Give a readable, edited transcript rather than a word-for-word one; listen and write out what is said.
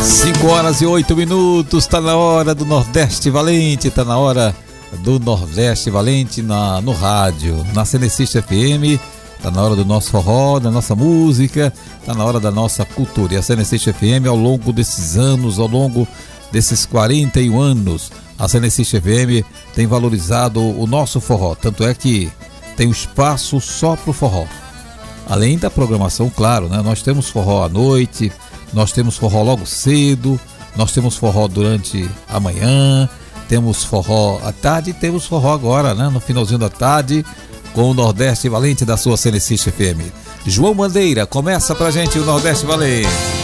5h08, está na hora do Nordeste Valente, está na hora do Nordeste Valente no rádio, na Cenecista FM, está na hora do nosso forró, da nossa música, está na hora da nossa cultura. E a Cenecista FM, ao longo desses anos, ao longo desses 41 anos, a Cenecista FM tem valorizado o nosso forró, tanto é que tem um espaço só para o forró. Além da programação, claro, né? Nós temos forró à noite, nós temos forró logo cedo, nós temos forró durante a manhã, temos forró à tarde e temos forró agora, né? No finalzinho da tarde, com o Nordeste Valente da sua Cenecista FM. João Bandeira, começa pra gente o Nordeste Valente.